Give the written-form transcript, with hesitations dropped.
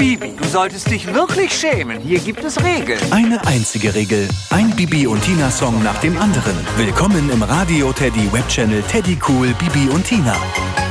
Bibi, du solltest dich wirklich schämen. Hier gibt es Regeln. Eine einzige Regel. Ein Bibi und Tina Song nach dem anderen. Willkommen im Radio Teddy Webchannel Teddy Cool Bibi und Tina.